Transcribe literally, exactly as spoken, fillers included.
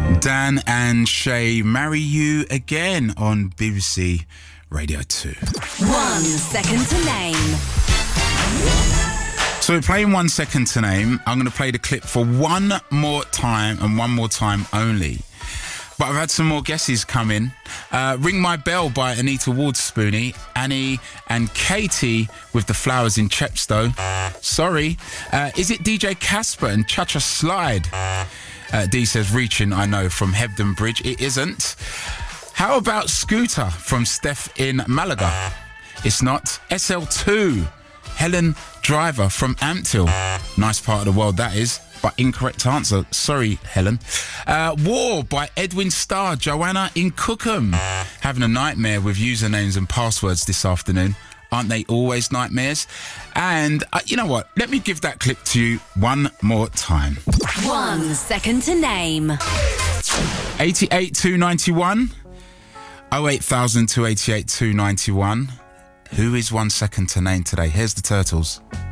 Dan and Shay, Marry You Again on B B C Radio two. One second to name. So we're playing One Second to Name. I'm going to play the clip for one more time and one more time only. But I've had some more guesses come in. Uh, Ring My Bell by Anita Wardspoonie. Annie and Katie with The Flowers in Chepstow. Sorry. Uh, is it D J Casper and Cha Cha Slide? Uh, D says Reaching, I know, from Hebden Bridge. It isn't. How about Scooter from Steph in Malaga? It's not. S L two. Helen Driver from Ampthill. Nice part of the world that is, but incorrect answer. Sorry, Helen. Uh, War by Edwin Starr, Joanna in Cookham. Having a nightmare with usernames and passwords this afternoon. Aren't they always nightmares? And uh, you know what? Let me give that clip to you one more time. One second to name. eighty-eight two ninety-one. oh eight thousand two eighty-eight two ninety-one. Who is One Second to Name today? Here's the Turtles.